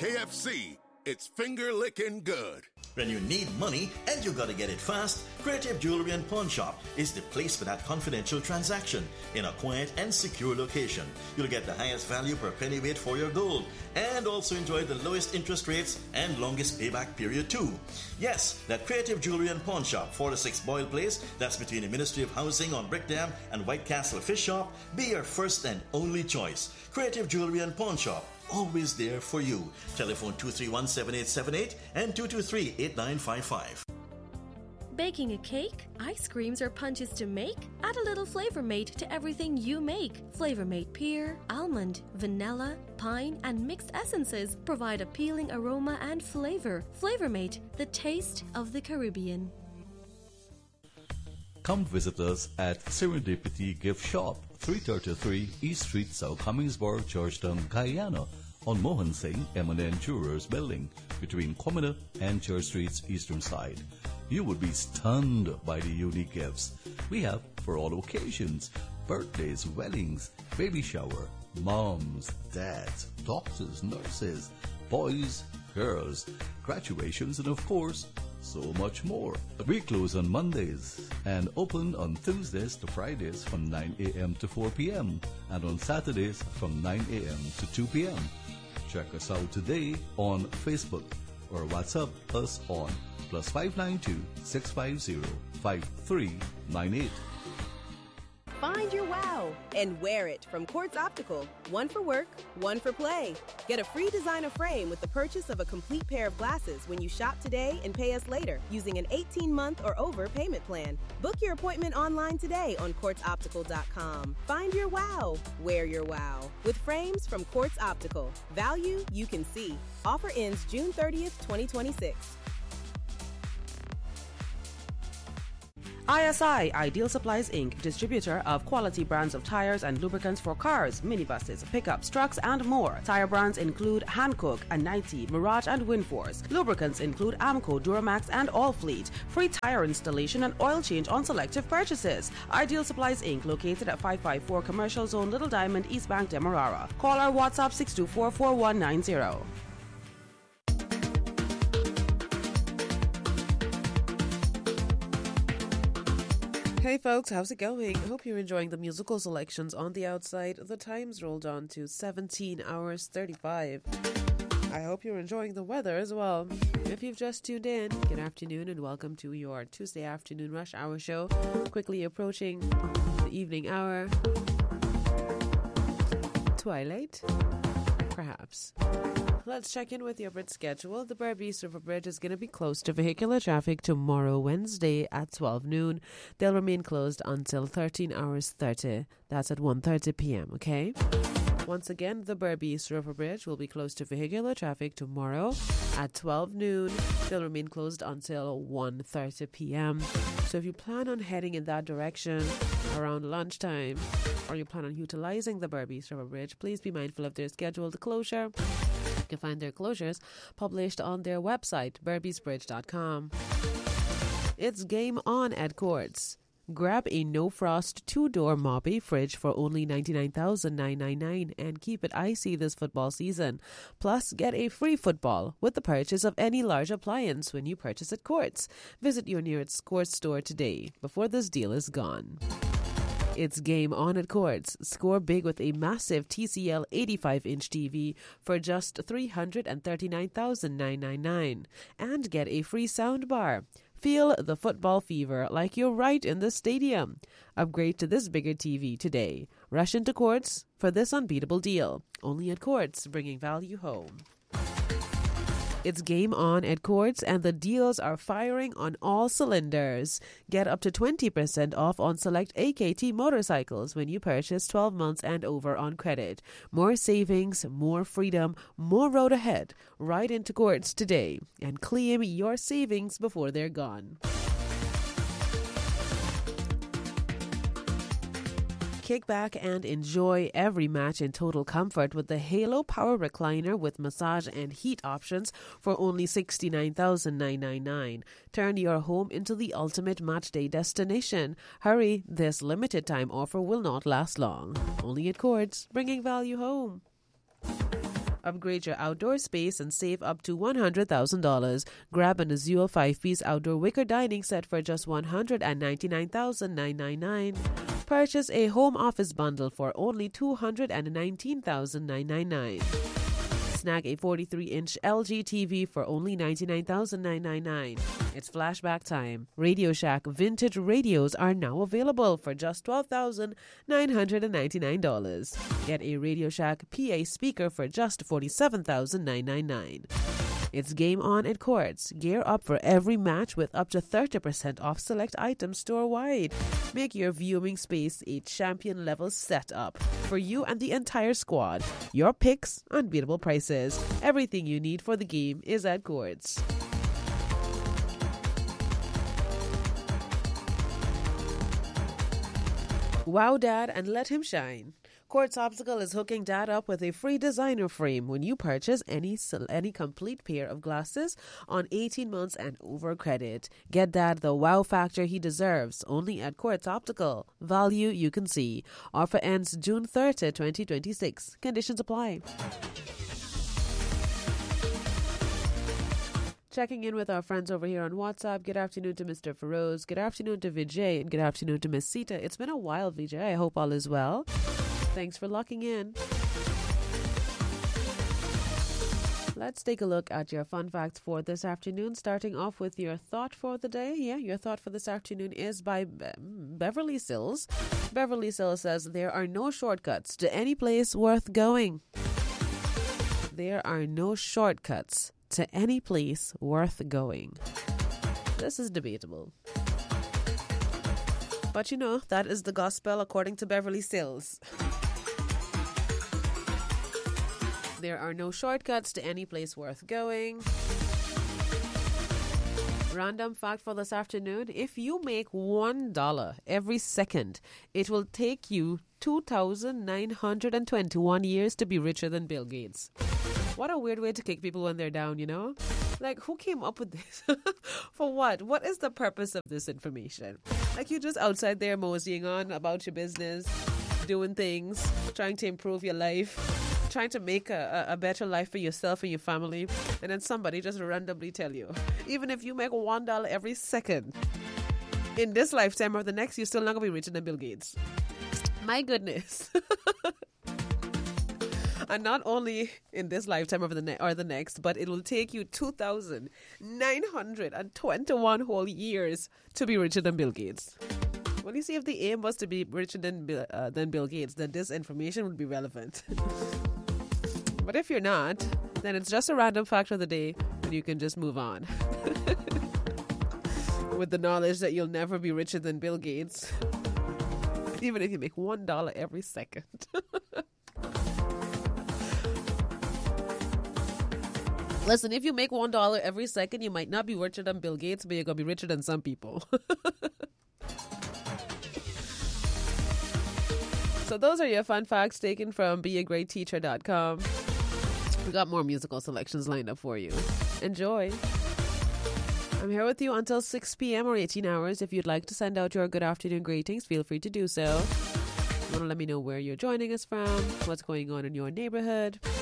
KFC, it's finger-licking good. When you need money and you gotta get it fast, Creative Jewelry and Pawn Shop is the place for that confidential transaction in a quiet and secure location. You'll get the highest value per pennyweight for your gold and also enjoy the lowest interest rates and longest payback period too. Yes, that Creative Jewelry and Pawn Shop, 4-6 Boyle Place, that's between the Ministry of Housing on Brickdam and White Castle Fish Shop, be your first and only choice. Creative Jewelry and Pawn Shop, always there for you. Telephone 231-7878 and 223-8955. Baking a cake, ice creams, or punches to make? Add a little Flavor Mate to everything you make. Flavor Mate pear, almond, vanilla, pine, and mixed essences provide appealing aroma and flavor. Flavor Mate, the taste of the Caribbean. Come visit us at Serendipity Gift Shop, 333 East Street, South Hummingsburg, Georgetown, Guyana, on Mohan Singh M&N Jewelers Building, between Commoner and Church Street's eastern side. You would be stunned by the unique gifts we have for all occasions: birthdays, weddings, baby shower, moms, dads, doctors, nurses, boys, girls, graduations, and of course, so much more. We close on Mondays and open on Tuesdays to Fridays from 9 a.m. to 4 p.m. and on Saturdays from 9 a.m. to 2 p.m. Check us out today on Facebook or WhatsApp us on +592 650 5398. Find your wow and wear it from Quartz Optical. One for work, one for play. Get a free designer frame with the purchase of a complete pair of glasses when you shop today and pay us later using an 18-month or over payment plan. Book your appointment online today on quartzoptical.com. Find your wow, wear your wow with frames from Quartz Optical. Value you can see. Offer ends June 30th, 2026. ISI, Ideal Supplies Inc., distributor of quality brands of tires and lubricants for cars, minibuses, pickups, trucks, and more. Tire brands include Hankook, Anite, Mirage, and Winforce. Lubricants include Amco, Duramax, and Allfleet. Free tire installation and oil change on selective purchases. Ideal Supplies Inc., located at 554 Commercial Zone, Little Diamond, East Bank, Demerara. Call our WhatsApp 624-4190. Hey folks, how's it going? I hope you're enjoying the musical selections on the outside. The time's rolled on to 17 hours 35. I hope you're enjoying the weather as well. If you've just tuned in, good afternoon and welcome to your Tuesday afternoon rush hour show. Quickly approaching the evening hour. Twilight? Perhaps. Let's check in with your bridge schedule. The Berbice River Bridge is going to be closed to vehicular traffic tomorrow, Wednesday at 12 noon. They'll remain closed until 13 hours 30. That's at 1:30 p.m., okay? Once again, the Berbice River Bridge will be closed to vehicular traffic tomorrow at 12 noon. They'll remain closed until 1:30 p.m. So if you plan on heading in that direction around lunchtime, or you plan on utilizing the Berbice River Bridge, please be mindful of their scheduled closure. You can find their closures published on their website, berbicebridge.com. It's game on at Quartz. Grab a no-frost 2-door Mobby fridge for only $99,999 and keep it icy this football season. Plus, get a free football with the purchase of any large appliance when you purchase at Quartz. Visit your nearest Quartz store today before this deal is gone. It's game on at Quartz. Score big with a massive TCL 85-inch TV for just $339,999 and get a free sound bar. Feel the football fever like you're right in the stadium. Upgrade to this bigger TV today. Rush into Quartz for this unbeatable deal. Only at Quartz, bringing value home. It's game on at Quartz, and the deals are firing on all cylinders. Get up to 20% off on select AKT motorcycles when you purchase 12 months and over on credit. More savings, more freedom, more road ahead. Ride into Quartz today and claim your savings before they're gone. Kick back and enjoy every match in total comfort with the Halo Power Recliner with massage and heat options for only $69,999. Turn your home into the ultimate matchday destination. Hurry, this limited time offer will not last long. Only at Quartz, bringing value home. Upgrade your outdoor space and save up to $100,000. Grab an Azul 5-piece outdoor wicker dining set for just $199,999. Purchase a home office bundle for only $219,999. Snag a 43-inch LG TV for only $99,999. It's flashback time. Radio Shack vintage radios are now available for just $12,999. Get a Radio Shack PA speaker for just $47,999. It's game on at Courts. Gear up for every match with up to 30% off select items store-wide. Make your viewing space a champion-level setup for you and the entire squad. Your picks, unbeatable prices. Everything you need for the game is at Courts. Wow Dad and let him shine. Quartz Optical is hooking Dad up with a free designer frame when you purchase any complete pair of glasses on 18 months and over credit. Get Dad the wow factor he deserves only at Quartz Optical. Value you can see. Offer ends June 30, 2026. Conditions apply. Checking in with our friends over here on WhatsApp. Good afternoon to Mr. Feroz. Good afternoon to Vijay. And good afternoon to Miss Sita. It's been a while, Vijay. I hope all is well. Thanks for locking in. Let's take a look at your fun facts for this afternoon, starting off with your thought for the day. Yeah, your thought for this afternoon is by Beverly Sills. Beverly Sills says, there are no shortcuts to any place worth going. There are no shortcuts to any place worth going. This is debatable. But you know, that is the gospel according to Beverly Sills. There are no shortcuts to any place worth going. Random fact for this afternoon. If you make $1 every second, it will take you 2,921 years to be richer than Bill Gates. What a weird way to kick people when they're down, you know? Like, who came up with this? For what? What is the purpose of this information? Like, you're just outside there moseying on about your business, doing things, trying to improve your life, trying to make a better life for yourself and your family, and then somebody just randomly tell you, even if you make $1 every second, in this lifetime or the next, you're still not going to be richer than Bill Gates. My goodness. And not only in this lifetime or the next, but it will take you 2,921 whole years to be richer than Bill Gates. Well, you see, if the aim was to be richer than Bill Gates, then this information would be relevant. But if you're not, then it's just a random fact of the day, and you can just move on. With the knowledge that you'll never be richer than Bill Gates, even if you make $1 every second. Listen, if you make $1 every second, you might not be richer than Bill Gates, but you're going to be richer than some people. So those are your fun facts taken from beagreatteacher.com. We got more musical selections lined up for you. Enjoy. I'm here with you until 6 p.m. or 18 hours. If you'd like to send out your good afternoon greetings, feel free to do so. You want to let me know where you're joining us from, what's going on in your neighborhood.